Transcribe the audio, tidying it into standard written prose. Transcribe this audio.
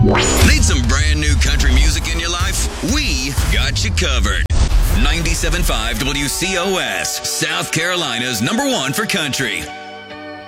Need some brand new country music in your life? We got you covered. 97.5 WCOS, South Carolina's #1 for country.